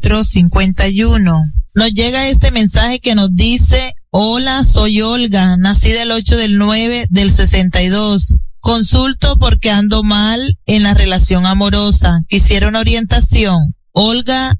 8451. Nos llega este mensaje que nos dice: hola, soy Olga, nacida el 8/9/62. Consulto porque ando mal en la relación amorosa. Quisiera una orientación. Olga